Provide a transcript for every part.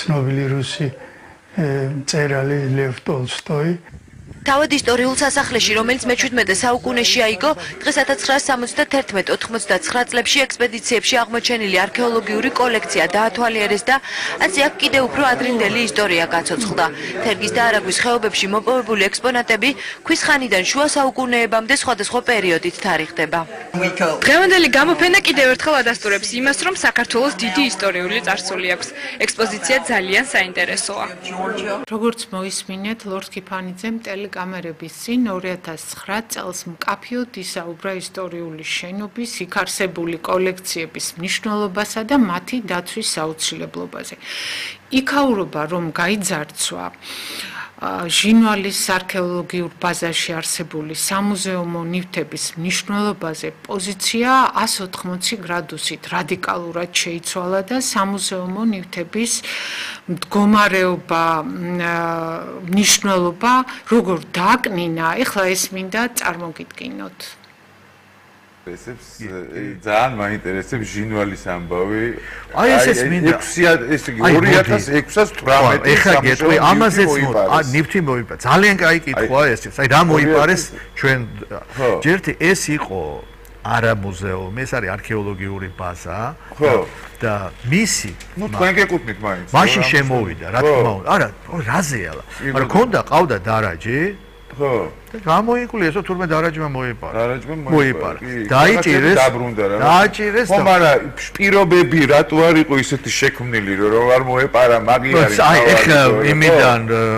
ცნობილი რუსი მწერალი ლევ ტოლსტოი. თავად ისტორიულ სასახლეში, რომელიც მე-17 საუკუნეში აიგო, დღეს 1971-99 წლებში ექსპედიციებში აღმოჩენილი არქეოლოგიური კოლექცია დაათვალიერეს და ასე აქ კიდევ უფრო ადრინდელი ისტორია გაცოცხლდა. თერგის და არაგვის ხეობებში მოპოვებული ექსპონატები ქვის ხანიდან შუა საუკუნეებამდე სხვადასხვა პერიოდით თარიღდება. დღევანდელი გამოფენა კიდევ ერთხელ ადასტურებს იმას, რომ საქართველოს დიდი ისტორიული წარსული აქვს. ექსპოზიცია ძალიან საინტერესოა. როგორც მოისმინეთ, ლორდ კიფანიძემ კამერების წინ 2009 წელს მკაფიოდ ისაუბრა ისტორიული შენობის იქ არსებული კოლექციების მნიშვნელობასა და მათი დაცვის საუცილებლობაზე. იქაურობა, რომ გაიძარცვა ჟინვალის არქეოლოგიურ ბაზაში არსებული სამუზეუმო ნივთების მნიშვნელობაზე პოზიცია 180 გრადუსით რადიკალურად შეიცვალა და სამუზეუმო ნივთების მდგომარეობა, მნიშვნელობა როგორ დააკნინა, ეხლა ეს მინდა წარმოგიდგინოთ. ძალიან მაინტერესებს ჟინვალის ამბავი. აი ეს მინდა 2006-18. ეხლა გეტყვი, ამაზეც ნივთი მოიპარა. ძალიან კაი კითხვაა ეს. აი რა მოიპარეს ჩვენ ჯერთი ეს იყო არა მუზეუმი, ეს არის არქეოლოგიური ბაზა და მისი ნუ თქვენ გეკუთვნით მაინც. მაშინ შემოვიდა, რა თქმა უნდა. არა, რაზეა. მაგრამ ქონდა ყავდა დარაჯი. ხო. და გამოიკვლიეს, რომ თურმე დარაჯმა მოიპარა. დარაჯმა მოიპარა. დაიჭირეს. დაბრუნდა რა. დაიჭირეს. ხო, მაგრამ პირობები რატო არ იყო ისეთი შექმნილი, რომ არ მოეპარა, მაგიარი. აი, ეხლა იმიდან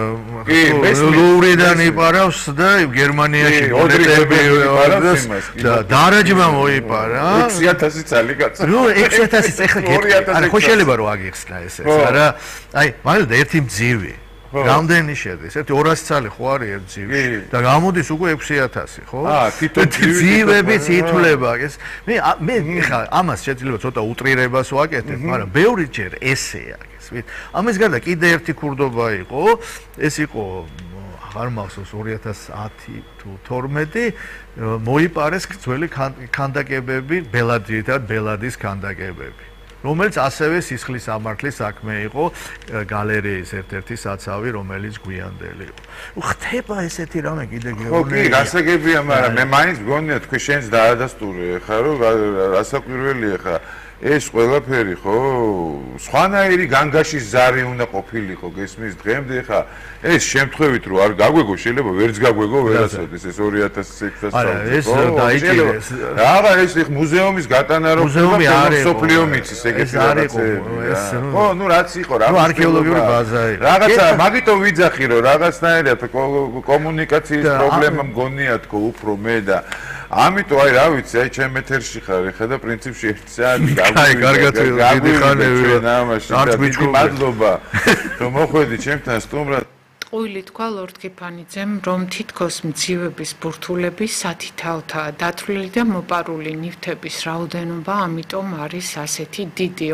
ლოვრიდან იპარავს და გერმანიაში მონეტები და დარაჯმა მოიპარა. 6000 წელი გაცა. ნუ 6000 ეხლა არა ხო შეიძლება რომ აგიხსნა ეს არა. აი, მაგალითად ერთი მძივი რამდენი შედის? ერთი 200 წელი ხო არის ერთ ძივში და გამოდის უკვე 6000, ხო? ძივებიც ითვლება ეს. მე ხა ამას შეიძლება ცოტა უტრირებას ვაკეთებ, მაგრამ ბევრი ჯერ ესეა, გესმით? ამის გარდა კიდე ერთი ქურდობა იყო, ეს იყო აღარ მახსოვს 2010 თუ 12 მოიპარეს ძველი ქანდაკებები, ბელადის ქანდაკებები. რომელიც ასევე სისხლის ამართლის საქმე იყო გალერეის ერთ-ერთი საცავი, რომელიც გვიანდელი იყო. ხდება ესეთი რამე კიდე გეუბნები. ხო, კი, გასაგებია, მაგრამ მე მაინც მგონია თქვენ შენს დაადასტურე, ხა რომ რასაკვირველია ხა ეს ყველაფერი ხო სხვანაირი განგაშის ზარი უნდა ყოფილიყო გესმის დღემდე ხა ეს შემთხვევით რომ არ გაგვეგო შეიძლება ვერც გაგვეგო ვერასოდეს ეს 2006 არა ეს დაიჭირეს რა ეს მუზეუმის გატანა რომ სოფლიო მიცის ეგეთი რაღაცა ხო ნუ რაც იყო რა არქეოლოგიური ბაზა იყო რაღაცა მაგიტომ ვიძახი რომ რაღაცნაირად კომუნიკაციის პრობლემა მგონია თქო უფრო მე და ამიტომ აი რა ვიცი აი ჩემ ეთერში ხარ ეხა და პრინციპში ერთი საათი კარგად ვიდიხარები დიდი მადლობა რომ მოხვედი ჩემთან სტუმრად ყույლი თქვა ლორდ კიფანიძემ რომ თითქოს მძივების ბურთულები სათითაოთაა დათვლილი და მოპარული ნივთების რაოდენობა ამიტომ არის ასეთი დიდი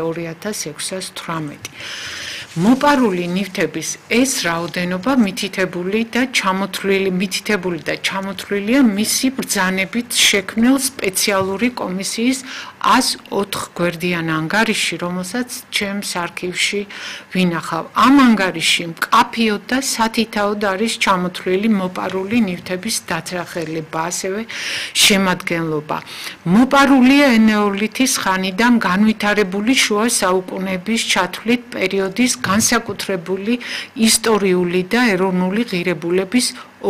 2618 მოპარული ნივთების ეს რაოდენობა მითითებული და ჩამოთვლილია მისი ბრძანებით შექმნილ სპეციალური კომისიის 104 გვერდიან ანგარიში, რომელსაც ჩემს არქივში ვინახავ. ამ ანგარიში მკაფიოდ და სათითაოდ არის ჩამოთვლილი მოპარული ნივთების დათრახელება, ასევე შემადგენლობა. მოპარულია ენეოლითის ხანიდან განვითარებული შუა საუკუნეების ჩათვლით პერიოდის განსაკუთრებული ისტორიული და ეროვნული ღირებულების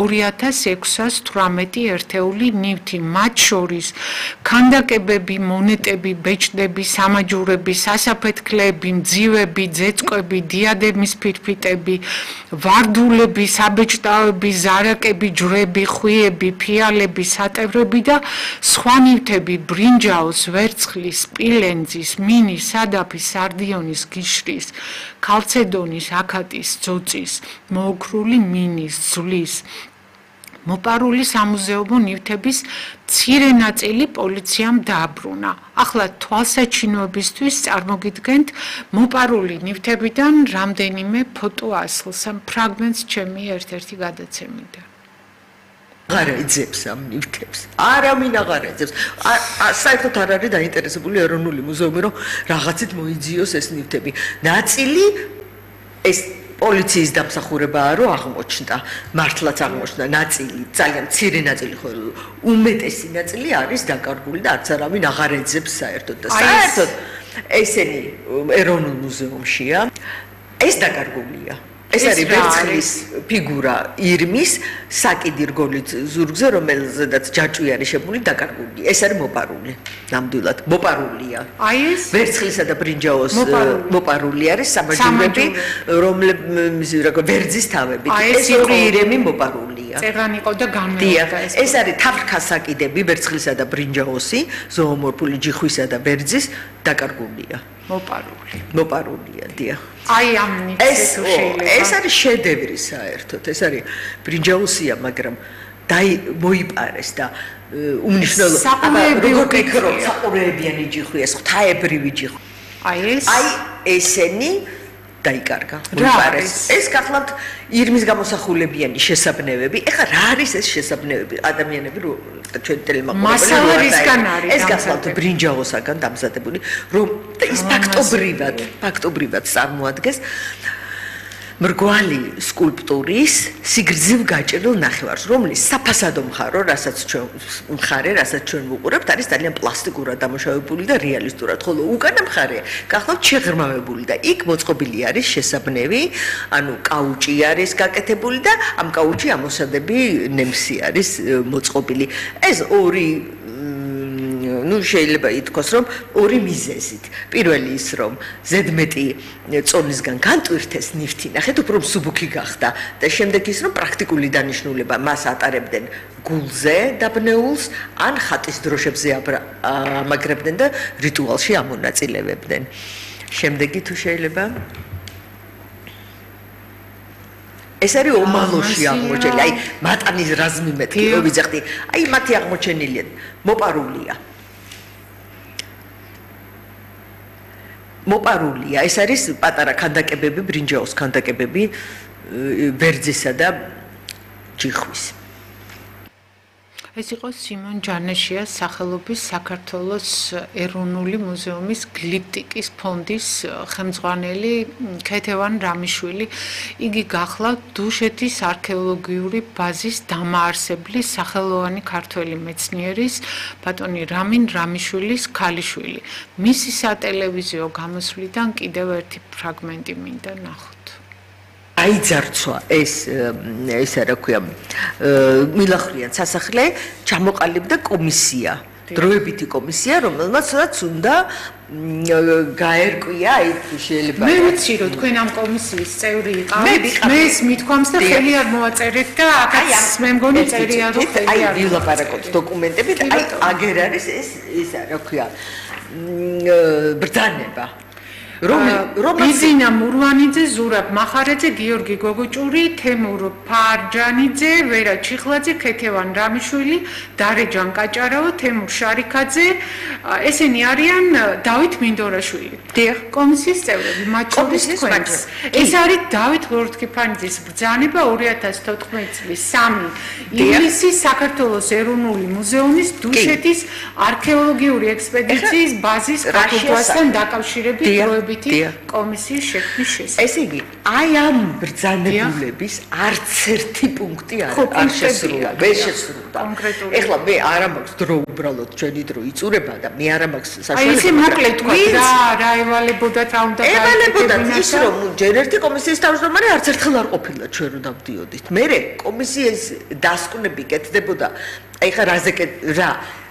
2618 ერთეული ნივთი, მათ შორის ქანდაკებები, მონეტები, ბეჭდები, სამაჯურები, სასაფეთქლეები, მძივები, ძეწყვები, დიადემის ფირფიტები, ვარდულები, საბეჭდავები, ზარაკები, ჯვრები, ხვიები, ფიალები, სატევრები და სხვა ნივთები, ბრინჯაოს, ვერცხლის, სპილენძის, მინის, სადაფის, სარდიონის, გიშრის, ქალცედონის, აკატის, ძოწის, მოოქრული მინის, ძვლის მოპარული სამუზეუმო ნივთების მცირე ნაწილი პოლიციამ დააბრუნა. ახლა თვალსაჩინოებისთვის წარმოგიდგენთ მოპარული ნივთებიდან რამდენიმე ფოტოასლს, ფრაგმენტს ჩემი ერთ-ერთი გადაცემიდან. აღარ ეძებს ამ ნივთებს. არავინ აღარ ეძებს. საერთოდ არ არის დაინტერესებული ეროვნული მუზეუმი, რომ რაღაცით მოიძიოს ეს ნივთები. ნაწილი ეს პოლიციის დამსახურებაა, რომ აღმოჩნდა, მართლაც აღმოჩნდა ნაწილი, ძალიან მცირე ნაწილი ხო, უმეტესი ნაწილი არის დაკარგული და არც არავინ აღარ ეძებს საერთოდ და საერთოდ ესენი ეროვნულ მუზეუმშია. ეს დაკარგულია. ეს არის ვერცხლის ფიგურა ირმის საკიდი რგოლით ზურგზე, რომელზედაც ჯაჭვი არის შებული დაკარგული. ეს არის მოპარული. ნამდვილად მოპარულია. აი ეს ვერცხლისა და ბრინჯაოს მოპარული არის სამაჯურები, რომლებიც ვერძის თავებით. ეს ორი ირემი მოპარულია. წეღანი იყო და განმეორდა ეს. ეს არის თავრქასაკიდები ვერცხლისა და ბრინჯაოსი, ზოომორფული ჯიხვისა და ვერძის დაკარგულია. მოპარულია, დიახ. აი ამ ნიცე თუ შეიძლება. ეს არის შედევრი საერთოდ. ეს არის ბრინჯაოსია, მაგრამ მოიპარეს და უმნიშვნელო საყურეებიანი ჯიხვი, ეს ღვთაებრივი ჯიხვი. აი ესენი დაიკარგა. მოიპარეს. ეს გახლავთ ირმის გამოსახულებიანი შესაბნევები. ეხლა რა არის ეს შესაბნევები? ადამიანები რო ჩვენ ტელემაყურებელი ეს გახლავთ ბრინჯაოსაგან დამზადებული, რომ ის ფაქტობრივად წარმოადგენს მრგვალი სკულპტურის სიგრძივ გაჭრილ ნახევარს, რომლის საფასადო რასაც ჩვენ ვუყურებთ, არის ძალიან პლასტიკურად დამუშავებული და რეალისტურად, ხოლო უკანა მხარე გახლავთ შეღრმავებული და იქ მოწყობილი არის შესაბნევი, ანუ კაუჭი არის გაკეთებული და ამ კაუჭი ამოსადები ნემსი არის მოწყობილი. ეს ორი შეიძლება ითქვას, რომ ორი მიზეზით. პირველი ის, რომ ზედმეტი წონისგან განტვირთეს ნივთი, ნახეთ, უფრო მსუბუქი გახდა და შემდეგ ის, რომ პრაქტიკული დანიშნულება მას ატარებდნენ გულზე დაბნეულს, ან ხატის დროშებზე ამაგრებდნენ და რიტუალში ამონაწილეებდნენ. შემდეგი თუ შეიძლება ეს არის ომალოში აღმოჩენილი, აი მატანის რაზმი მეთქი, რო ვიძახდი, აი მათი აღმოჩენილია, მოპარულია. ეს არის პატარა ქანდაკებები, ბრინჯაოს ქანდაკებები ვერძისა და ჯიხვის. ეს იყო სიმონ ჯანეშიას სახელობის საქართველოს ეროვნული მუზეუმის გლიპტიკის ფონდის ხელმძღვანელი ქეთევან რამიშვილი. იგი გახლავთ დუშეთის არქეოლოგიური ბაზის დამაარსებლის სახელოვანი ქართველი მეცნიერის ბატონი რამინ რამიშვილის ქალიშვილი. მისი სატელევიზიო გამოსვლიდან კიდევ ერთი ფრაგმენტი მინდა ნახოთ. აიძარცვა ეს რა ქვია მილახრიან სასახლე ჩამოყალიბდა კომისია, დროებითი კომისია, რომელმაც უნდა გაერკვია აი შეიძლება მე ვიცი რომ თქვენ ამ კომისიის წევრი იყავით, მე ეს მithქვამს და ხელი არ მოაწერეთ და აქაც მე მგონი წერია რომ ხელი არ ვილაპარაკოთ დოკუმენტებით, აი აგერ არის ეს რა ქვია ბრძანება ბიზინა მურვანიძე, ზურაბ მახარაძე, გიორგი გოგოჭური, თემურ ფარჯანიძე, ვერა ჩიხლაძე, ქეთევან რამიშვილი, დარეჯან კაჭარავა, თემურ შარიქაძე, ესენი არიან დავით მინდორაშვილი. კომისიის წევრები, მათ შორის თქვენც. ეს არის დავით ლორთქიფანიძის ბრძანება 2014 წლის 3 ივლისის საქართველოს ეროვნული მუზეუმის დუშეთის არქეოლოგიური ექსპედიციის ბაზის კათედრასთან დაკავშირებით დროებით კომისიის შექმნის შესახებ. ესე იგი, აი ამ ბრძანებულების არც ერთი პუნქტი არ შესრულა. ვერ შესრულდა. ეხლა მე არ მაქვს დრო უბრალოდ ჩვენი დრო იწურება და მე არ მაქვს საშუალება. აი ესე მოკლედ თქვა რა ევალებოდათ რა უნდა ევალებოდათ ის რომ ჯერ ერთი კომისიის თავმჯდომარე არც ერთხელ არ ყოფილა ჩვენ რომ დავდიოდით. მე კომისიის დასკვნები კეთდებოდა. აი ხა რა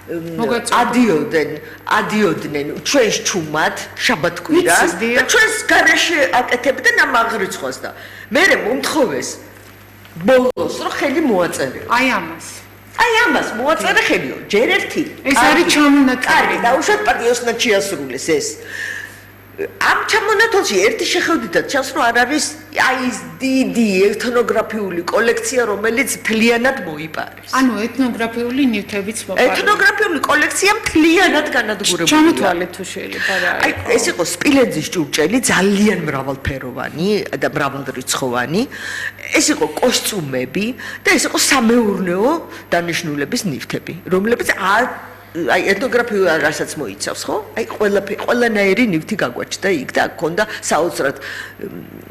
ადიოდნენ ჩვენს ჩუმად შაბათკვირას და ჩვენს გარშე აკეთებდნენ ამ აღრიცხვას და მე მომთხოვეს ბოლოს რომ ხელი მოაწერე. აი ამას მოაწერე ხელიო. ჯერ ერთი ეს არის ჩამონათვალი. დაუშვათ პატიოსნად შეასრულეს ეს. ამ ჩამონათვალში ერთი შეხედვითაც ჩანს რომ არ არის აი ის დიდი ეთნოგრაფიული კოლექცია რომელიც მთლიანად მოიპარეს. ანუ ეთნოგრაფიული ნივთებიც მოყარეს. ეთნოგრაფიული კოლექცია მთლიანად განადგურებულია. ჩამოთვალეთ თუ შეიძლება რა აი ეს იყო სპილენძის ჭურჭელი ძალიან მრავალფეროვანი და მრავალრიცხოვანი. ეს იყო კოსტუმები და ეს იყო სამეურნეო დანიშნულების ნივთები რომლებიც აი ეთნოგრაფია რასაც მოიცავს ხო? აი ყველანაირი ნივთი გაგვაჩნდა იქ და აქ ქონდა საოცრად